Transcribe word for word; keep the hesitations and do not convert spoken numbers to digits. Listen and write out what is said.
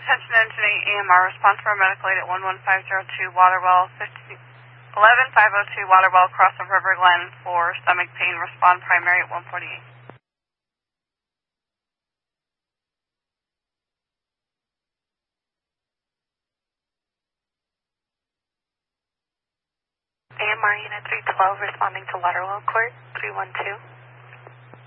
attention engineering E M R, response for a medical aid at one one five zero two Waterwell, eleven five oh two Waterwell, cross of River Glen for stomach pain, respond primary at one forty-eight. A M R Unit three twelve responding to Waterwell Court, three one two.